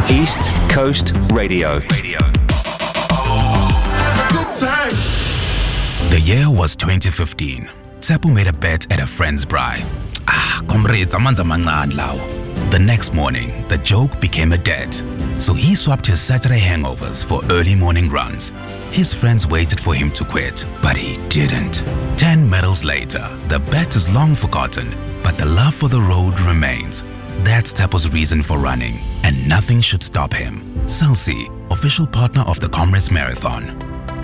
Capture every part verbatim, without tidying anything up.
East Coast Radio. Radio. Good time. The year was twenty fifteen. Tsepo made a bet at a friend's braai. Ah, comrades, amanzi amancane lawo. The next morning, the joke became a debt. So he swapped his Saturday hangovers for early morning runs. His friends waited for him to quit, but he didn't. Ten medals later, the bet is long forgotten, but the love for the road remains. That's Tsepo's reason for running, and nothing should stop him. Celsi, official partner of the Comrades Marathon.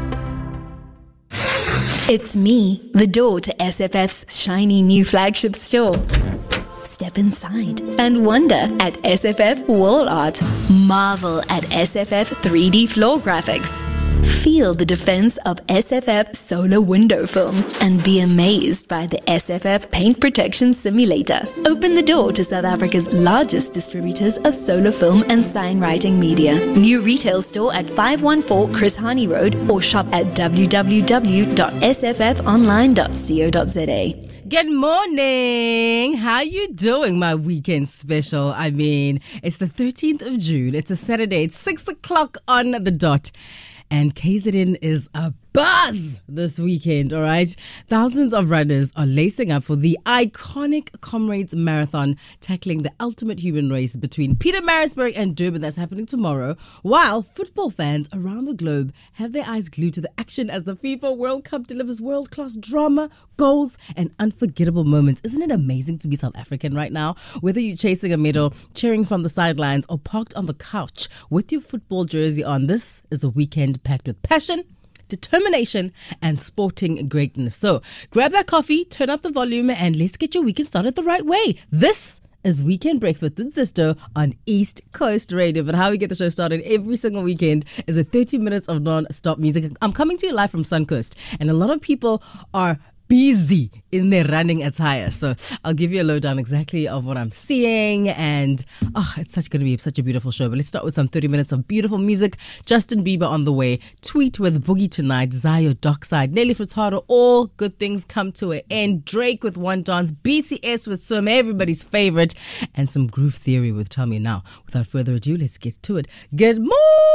It's me, the door to S F F's shiny new flagship store. Step inside and wonder at S F F wall art. Marvel at S F F three D floor graphics. Feel the defense of S F F solar window film and be amazed by the S F F paint protection simulator. Open the door to South Africa's largest distributors of solar film and sign writing media. New retail store at five one four Chris Hani Road or shop at w w w dot s f f online dot co dot z a. Good morning. How you doing, my weekend special? I mean, it's the thirteenth of June. It's a Saturday. It's six o'clock on the dot. And K Z N is a buzz this weekend, all right? Thousands of runners are lacing up for the iconic Comrades Marathon, tackling the ultimate human race between Pietermaritzburg and Durban that's happening tomorrow, while football fans around the globe have their eyes glued to the action as the FIFA World Cup delivers world-class drama, goals, and unforgettable moments. Isn't it amazing to be South African right now? Whether you're chasing a medal, cheering from the sidelines, or parked on the couch with your football jersey on, this is a weekend packed with passion, determination, and sporting greatness. So grab that coffee, turn up the volume, and let's get your weekend started the right way. This is Weekend Breakfast with Zisto on East Coast Radio. But how we get the show started every single weekend is with thirty minutes of non-stop music. I'm coming to you live from Suncoast, and a lot of people are busy in their running attire. So I'll give you a lowdown exactly of what I'm seeing, and oh, it's such going to be such a beautiful show. But let's start with some thirty minutes of beautiful music. Justin Bieber on the way. Tweet with Boogie Tonight. Zayo Dockside. Nelly Furtado. All good things come to an end. Drake with One Dance. B T S with Swim. Everybody's favorite. And some Groove Theory with Tell Me Now. Without further ado, let's get to it. Good morning.